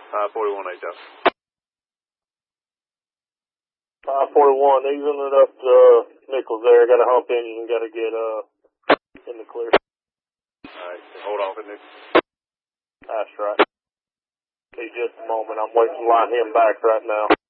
41 8 up. 41, easing it up to Nichols there. Got a hump engine, got to get in the clear. Alright, hold off at Nichols. That's right. Hey, just a moment. I'm waiting to line him back right now.